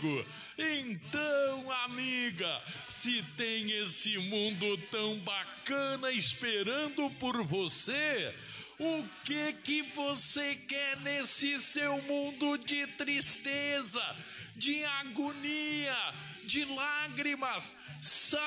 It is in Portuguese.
amigo. Então, amiga, se tem esse mundo tão bacana esperando por você, o que você quer nesse seu mundo de tristeza, de agonia, de lágrimas?